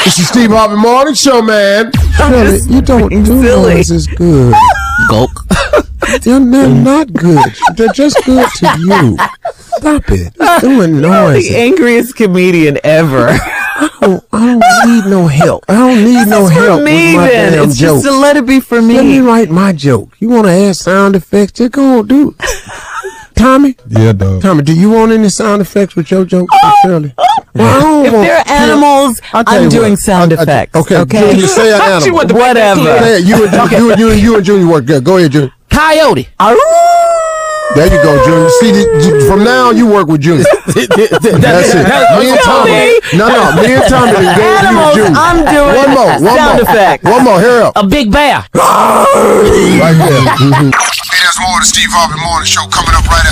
It's the Steve Harvey Morning Show, man. Shirley, you don't do noises good. Gulp. They're not good. They're just good to you. Stop it. You're doing noises. The angriest comedian ever. I don't need no help. I don't need no help Me with my then. damn It's joke. just to let it be for Let me me. write my joke. You want to add sound effects? Just go on, do it. Tommy? Yeah, dog. Tommy, do you want any sound effects with your joke, Shirley? Well, I don't If want- they're animals, I'll tell I'm you doing what. sound effects. Okay. You say an animal. Whatever. Say it. You and Junior work good. Go ahead, Junior. Coyote. There you go, Junior. See, from now you work with Junior. That's it. Me and Tommy. No. Me and Tommy. Animals, I'm doing One more. sound effects. One more. Hurry up. A big bear. Right there. Hey, there's more of the Steve Harvey Morning Show coming up right